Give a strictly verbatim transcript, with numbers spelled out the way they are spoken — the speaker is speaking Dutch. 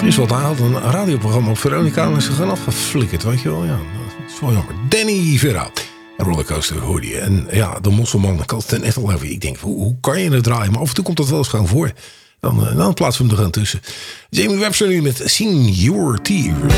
is wat, hij had een radioprogramma op Veronica en is er gewoon afgeflikkerd, weet je wel. Ja, dat is wel jammer. Danny Vera. Rollercoaster hoorde je. En ja, de Mosselman, ik had het er net al over. Ik denk, hoe, hoe kan je het draaien? Maar af en toe komt dat wel eens gewoon voor. Dan, dan plaatsen we hem er gewoon tussen. Jamie Webster nu met Sing Your Tears.